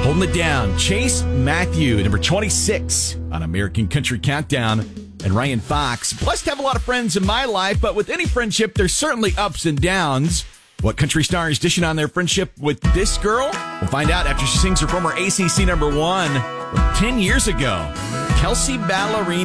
Holding it down, Chase Matthew, number 26 on American Country Countdown, and Ryan Fox. Blessed to have a lot of friends in my life, but with any friendship, there's certainly ups and downs. What country star is dishing on their friendship with this girl? We'll find out after she sings her former ACC number 1 from 10 years ago. Kelsea Ballerini.